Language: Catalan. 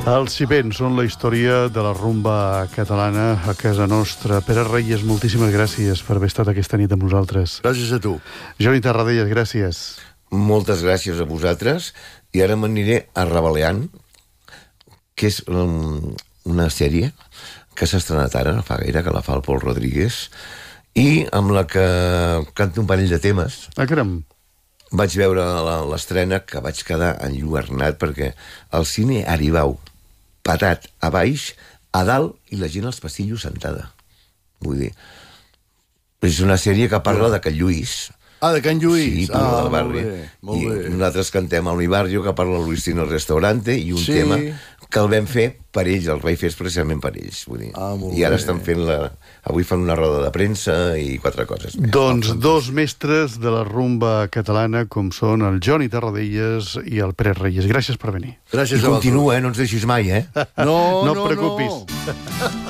Els Cipents són la història de la rumba catalana a casa nostra. Pere Reyes, moltíssimes gràcies per haver estat aquesta nit amb nosaltres. Gràcies a tu. Joni Terradellas, gràcies. Moltes gràcies a vosaltres. I ara m'aniré a Rebel·leant, que és una sèrie que s'ha estrenat ara, no fa gaire, que la fa el Pol Rodríguez, i amb la que canta un parell de temes. Ah, caram. Vaig veure l'estrena, que vaig quedar enlluernat, perquè el cine Aribau, patat a baix, a dalt, i la gent als passillos sentada. Vull dir, és una sèrie que parla de Can Lluís. Ah, de Can Lluís. Sí, parla del barri. Molt bé. I nosaltres cantem al Mi Barrio, que parla el Luis Tino Restaurante, i un tema que el vam fer per ells, el vaig fer expressament per ells. Vull dir. I ara estan fent avui fan una roda de premsa i 4 coses més. Doncs 2 mestres de la rumba catalana, com són el Joni Terradellas i el Pere Reyes. Gràcies per venir. Gràcies I continua, no ens deixis mai, No et preocupis.